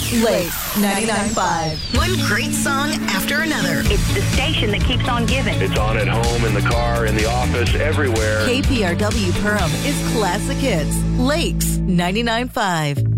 Lakes 99.5. One great song after another. It's the station that keeps on giving. It's on at home, in the car, in the office, everywhere. KPRW Perham is classic hits. Lakes 99.5.